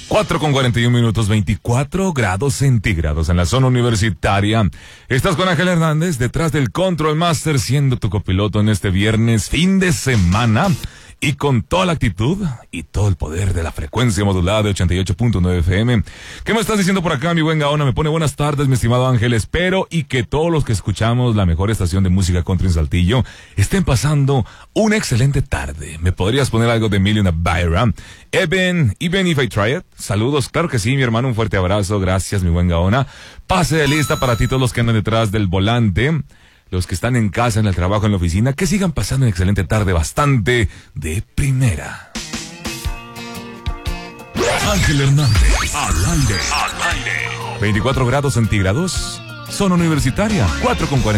4:41, 24 grados centígrados en la zona universitaria. Estás con Ángel Hernández, detrás del Control Master, siendo tu copiloto en este viernes, fin de semana, y con toda la actitud y todo el poder de la frecuencia modulada de 88.9 FM. ¿Qué me estás diciendo por acá, mi buen Gaona? Me pone buenas tardes, mi estimado Ángel. Espero y que todos los que escuchamos la mejor estación de música country en Saltillo estén pasando una excelente tarde. ¿Me podrías poner algo de Million Byra? Even If I Try It. Saludos, claro que sí, mi hermano, un fuerte abrazo. Gracias, mi buen Gaona. Pase de lista para ti todos los que andan detrás del volante, los que están en casa, en el trabajo, en la oficina, que sigan pasando una excelente tarde bastante de primera. Ángel Hernández, al aire. 24 grados centígrados, zona universitaria, 4:40.